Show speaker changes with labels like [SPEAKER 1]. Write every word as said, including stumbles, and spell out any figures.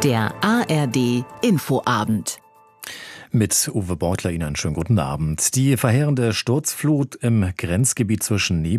[SPEAKER 1] Der A R D-Infoabend.
[SPEAKER 2] Mit Uwe Beutler Ihnen einen schönen guten Abend. Die verheerende Sturzflut im Grenzgebiet zwischen